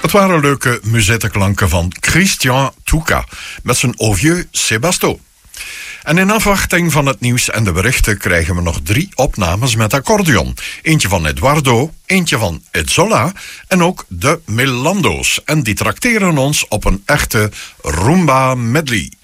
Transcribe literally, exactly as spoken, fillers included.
Het waren leuke muzettenklanken van Christian Touka met zijn Au Vieux Sébasto. En in afwachting van het nieuws en de berichten krijgen we nog drie opnames met accordeon. Eentje van Eduardo, eentje van Edzola en ook de Melando's. En die trakteren ons op een echte rumba medley.